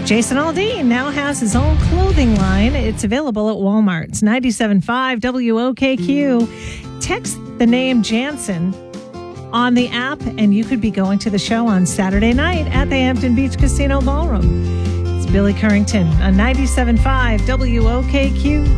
Jason Aldean now has his own clothing line. It's available at Walmart. It's 97.5 WOKQ. Text the name Jansen on the app, and you could be going to the show on Saturday night at the Hampton Beach Casino Ballroom. It's Billy Currington on 97.5 WOKQ.